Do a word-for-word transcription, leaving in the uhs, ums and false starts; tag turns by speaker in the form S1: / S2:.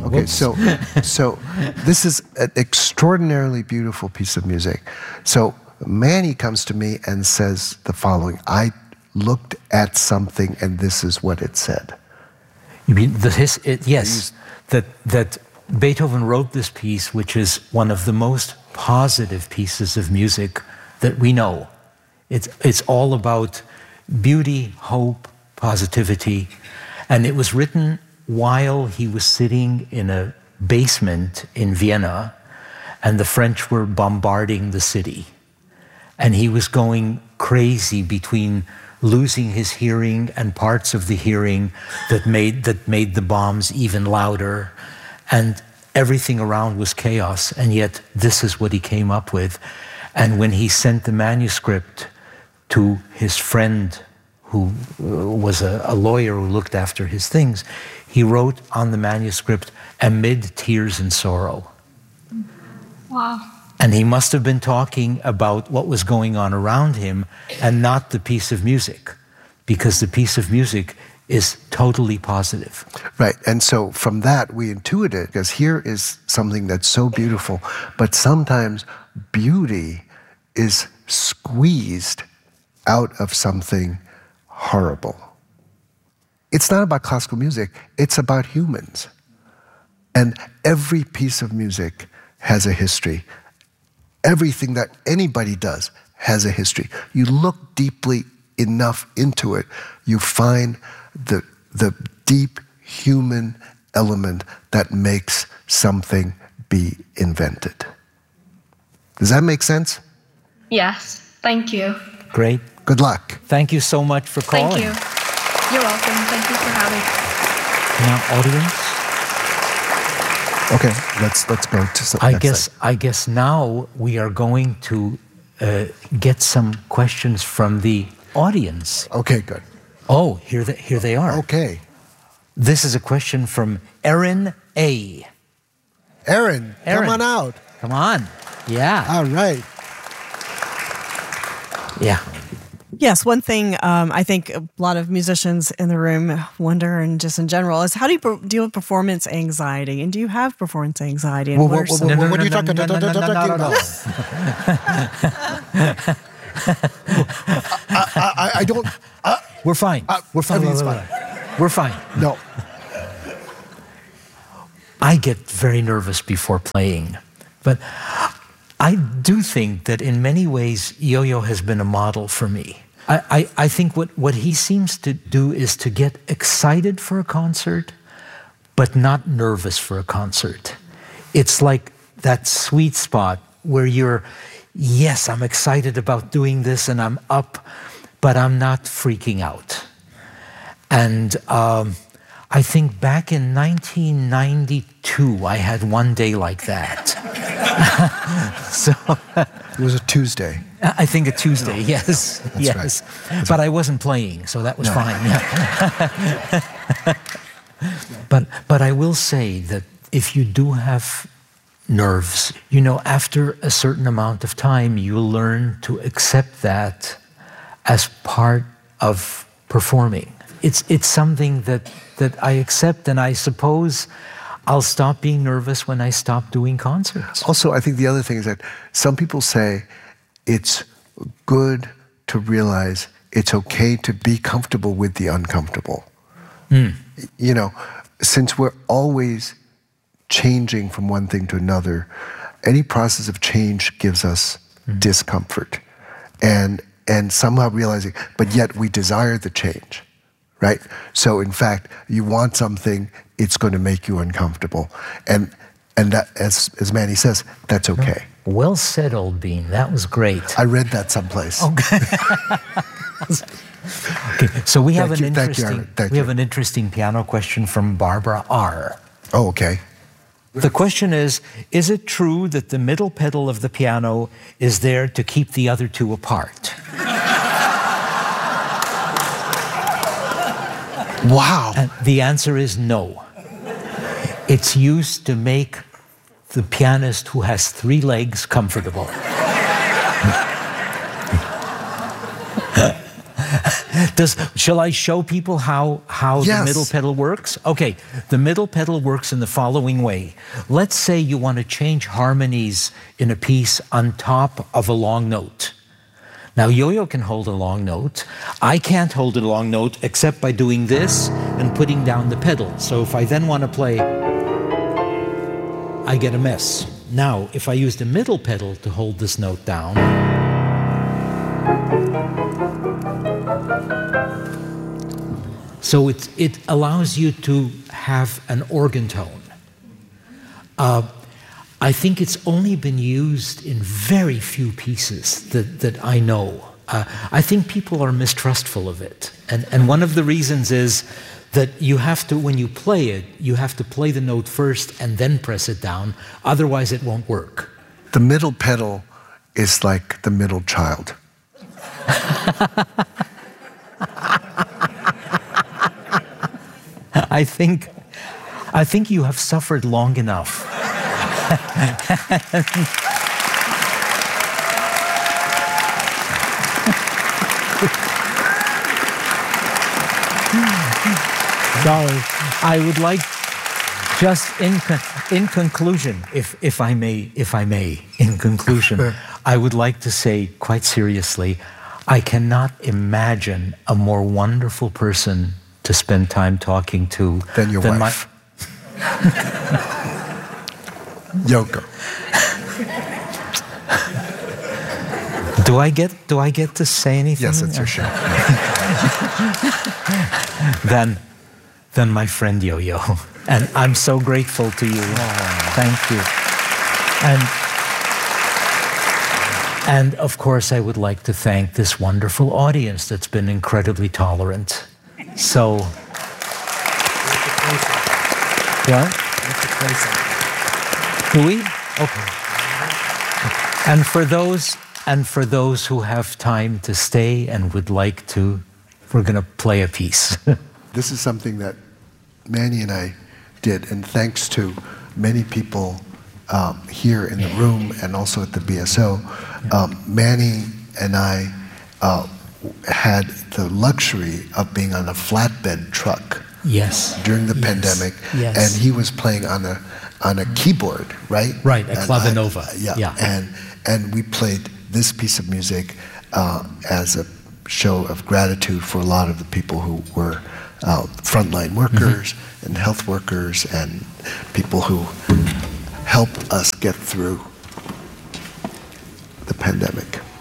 S1: Okay, so so this is an extraordinarily beautiful piece of music. So Manny comes to me and says the following: I looked at something and this is what it said.
S2: You mean the his? It, yes, that that Beethoven wrote this piece, which is one of the most positive pieces of music that we know. It's it's all about beauty, hope, positivity, and it was written while he was sitting in a basement in Vienna, and the French were bombarding the city, and he was going crazy between losing his hearing and parts of the hearing that made that made the bombs even louder, and everything around was chaos, and yet this is what he came up with. And when he sent the manuscript to his friend, who was a, a lawyer who looked after his things, he wrote on the manuscript, "Amid tears and sorrow."
S3: Wow.
S2: And he must have been talking about what was going on around him and not the piece of music, because the piece of music is totally positive.
S1: Right, and so from that we intuit it, because here is something that's so beautiful, but sometimes beauty is squeezed out of something horrible. It's not about classical music, it's about humans. And every piece of music has a history. Everything that anybody does has a history. You look deeply enough into it, you find the, the deep human element that makes something be invented. Does that make sense?
S3: Yes, thank you.
S2: Great.
S1: Good luck.
S2: Thank you so much for calling.
S3: Thank you. You're welcome. Thank you for having me.
S2: Now, audience.
S1: Okay, let's let's go to some.
S2: I guess thing. I guess now we are going to uh, get some questions from the audience.
S1: Okay, good.
S2: Oh, here they, here they are.
S1: Okay.
S2: This is a question from Erin A.
S1: Erin,
S2: Erin,
S1: come on out.
S2: Come on. Yeah.
S1: All right.
S2: Yeah.
S4: Yes, one thing um, I think a lot of musicians in the room wonder, and just in general, is how do you per- deal with performance anxiety? And do you have performance anxiety? And
S1: Whoa,
S4: what
S1: whoa,
S4: are
S1: whoa,
S4: some-
S1: whoa,
S2: No, no,
S1: what are you
S2: no,
S1: talking
S2: no, no, no, no, no, no,
S1: about? I, I, I don't. Uh,
S2: We're fine.
S1: Uh,
S2: We're fine.
S1: everything's
S2: We're fine. We're fine.
S1: No.
S2: I get very nervous before playing, but I do think that in many ways, Yo-Yo has been a model for me. I, I, I think what, what he seems to do is to get excited for a concert, but not nervous for a concert. It's like that sweet spot where you're, yes, I'm excited about doing this and I'm up, but I'm not freaking out. And um, I think back in nineteen ninety-two, I had one day like that. So
S1: it was a Tuesday.
S2: I think a Tuesday, no, yes,
S1: That's
S2: yes.
S1: Right.
S2: But right. I wasn't playing, so that was
S1: no.
S2: fine. but but I will say that if you do have nerves, you know, after a certain amount of time, you'll learn to accept that as part of performing. It's it's something that that I accept, and I suppose I'll stop being nervous when I stop doing concerts.
S1: Also, I think the other thing is that some people say it's good to realize it's okay to be comfortable with the uncomfortable.
S2: Mm.
S1: You know, since we're always changing from one thing to another, any process of change gives us mm. discomfort. And and somehow realizing, but yet we desire the change, right? So in fact, you want something, it's going to make you uncomfortable. And and that, as, as Manny says, that's okay.
S2: Well said, Old Bean. That was great.
S1: I read that someplace.
S2: Okay. Okay. So we have
S1: Thank
S2: an
S1: you, thank you,
S2: interesting
S1: Aaron. Thank
S2: we
S1: you.
S2: have an interesting piano question from Barbara R.
S1: Oh, okay.
S2: The question is, is it true that the middle pedal of the piano is there to keep the other two apart?
S1: Wow.
S2: And the answer is no. It's used to make the pianist who has three legs comfortable. Does, shall I show people how, how
S1: Yes.
S2: the middle pedal works? Okay, the middle pedal works in the following way. Let's say you want to change harmonies in a piece on top of a long note. Now, Yo-Yo can hold a long note. I can't hold a long note except by doing this and putting down the pedal. So if I then want to play, I get a mess. Now, if I use the middle pedal to hold this note down, so it, it allows you to have an organ tone. Uh, I think it's only been used in very few pieces that, that I know. Uh, I think people are mistrustful of it. And, and one of the reasons is that you have to, when you play it, you have to play the note first and then press it down. Otherwise, it won't work.
S1: The middle pedal is like the middle child.
S2: I think, I think you have suffered long enough. So I would like, just in con in conclusion, if if I may, if I may, in conclusion, I would like to say quite seriously, I cannot imagine a more wonderful person to spend time talking to
S1: Than your
S2: than
S1: wife. Yoko.
S2: Do I get do I get to say anything?
S1: Yes, it's your show.
S2: Then, then my friend Yo-Yo, and I'm so grateful to you. Thank you. And and of course, I would like to thank this wonderful audience that's been incredibly tolerant. So, what? Do we? Okay. And for those and for those who have time to stay and would like to, we're going to play a piece.
S1: This is something that Manny and I did, and thanks to many people um, here in the room and also at the B S O, um, Manny and I uh, had the luxury of being on a flatbed truck.
S2: Yes.
S1: During the
S2: Yes.
S1: pandemic,
S2: Yes.
S1: and he was playing on a on a keyboard, right?
S2: Right, a
S1: And
S2: clavinova.
S1: I- yeah.
S2: Yeah.
S1: And and we played this piece of music uh, as a show of gratitude for a lot of the people who were uh, frontline workers mm-hmm. and health workers and people who helped us get through the pandemic.